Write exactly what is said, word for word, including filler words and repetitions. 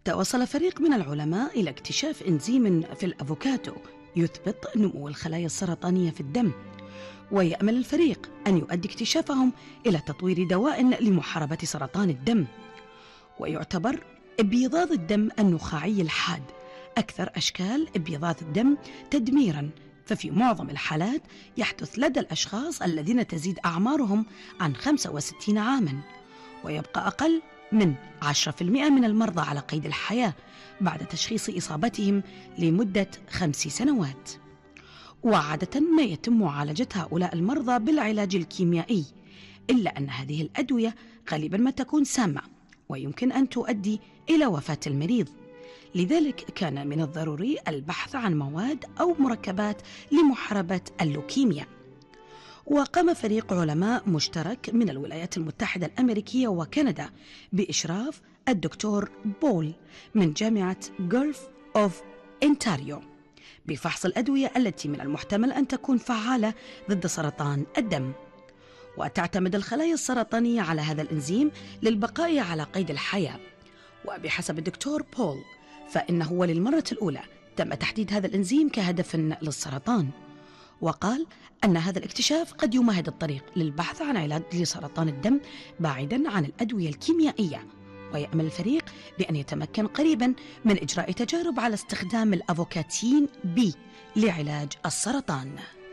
توصل فريق من العلماء إلى اكتشاف إنزيم في الأفوكادو يثبت نمو الخلايا السرطانية في الدم، ويأمل الفريق أن يؤدي اكتشافهم إلى تطوير دواء لمحاربة سرطان الدم. ويعتبر ابيضاض الدم النخاعي الحاد أكثر أشكال ابيضاض الدم تدميراً، ففي معظم الحالات يحدث لدى الأشخاص الذين تزيد أعمارهم عن خمسة وستين عاماً، ويبقى أقل من عشرة بالمئة من المرضى على قيد الحياة بعد تشخيص إصابتهم لمدة خمس سنوات. وعادة ما يتم معالجة هؤلاء المرضى بالعلاج الكيميائي، إلا أن هذه الأدوية غالباً ما تكون سامة ويمكن أن تؤدي إلى وفاة المريض. لذلك كان من الضروري البحث عن مواد أو مركبات لمحاربة اللوكيميا. وقام فريق علماء مشترك من الولايات المتحدة الأمريكية وكندا بإشراف الدكتور بول من جامعة غولف أوف إنتاريو بفحص الأدوية التي من المحتمل أن تكون فعالة ضد سرطان الدم. وتعتمد الخلايا السرطانية على هذا الإنزيم للبقاء على قيد الحياة. وبحسب الدكتور بول فإنه وللمرة الأولى تم تحديد هذا الإنزيم كهدف للسرطان، وقال أن هذا الاكتشاف قد يمهد الطريق للبحث عن علاج لسرطان الدم بعيداً عن الأدوية الكيميائية. ويأمل الفريق بأن يتمكن قريباً من إجراء تجارب على استخدام الأفوكاتين بي لعلاج السرطان.